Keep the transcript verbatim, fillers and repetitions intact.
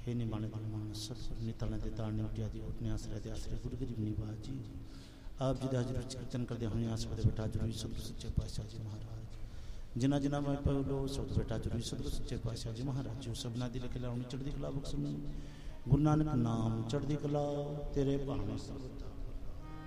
हे निमाने दलमान सतगुर निताने दे ताने उठिया दी उठने आसरे दे आसरे गुरु गरीब निवाज जी आप जी हाजिर कीर्तन करते हुए आसरे बेटा जरूरी सतगुरु सच्चे पातशाह जी महाराज जिन्ना जिन्ना मैं पढ़ो सब बेटा जरूरी सतगुरु सच्चे पातशाह जी महाराज जो सबना दी लिख लाउनी चढ़दी कला बख्शनी गुरु नानक नाम चढ़दी कला तेरे भाने